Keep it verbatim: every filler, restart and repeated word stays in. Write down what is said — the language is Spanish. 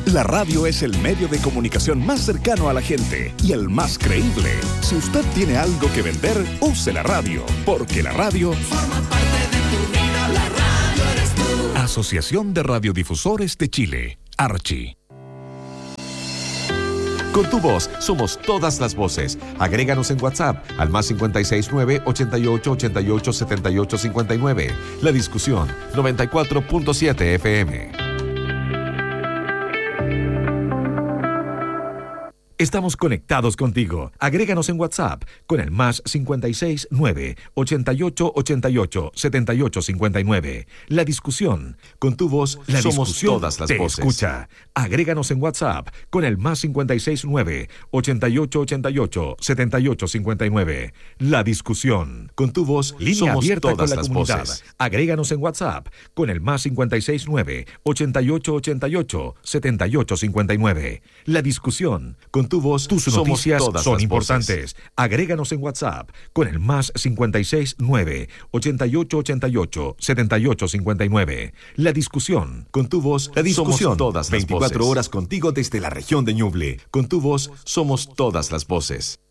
La radio es el medio de comunicación más cercano a la gente y el más creíble. Si usted tiene algo que vender, use la radio, porque la radio forma parte de tu vida. La radio eres tú. Asociación de Radiodifusores de Chile, Archi. Con tu voz somos todas las voces. Agréganos en WhatsApp al más cincuenta y seis nueve, ochenta y ocho, ochenta y ocho, setenta y ocho cincuenta y nueve. La Discusión noventa y cuatro punto siete F M. Estamos conectados contigo. Agréganos en WhatsApp con el más cincuenta y seis nueve, ochenta y ocho, ochenta y ocho, setenta y ocho cincuenta y nueve. La Discusión. Con tu voz la somos discusión todas las te voces. Escucha. Agréganos en WhatsApp con el más cincuenta y seis nueve, ochenta y ocho, ochenta y ocho, setenta y ocho cincuenta y nueve. La Discusión. Con tu voz línea somos abierta todas con la las comunidad. Voces. Agréganos en WhatsApp con el más cincuenta y seis nueve, ochenta y ocho, ochenta y ocho, setenta y ocho cincuenta y nueve. La Discusión. Con tu voz, tus somos noticias son importantes. Voces. Agréganos en WhatsApp con el más cincuenta y seis nueve, ochenta y ocho, ochenta y ocho, setenta y ocho cincuenta y nueve. La Discusión. Con tu voz, la Discusión. Somos todas las veinticuatro voces. Horas contigo desde la región de Ñuble. Con tu voz, somos todas las voces.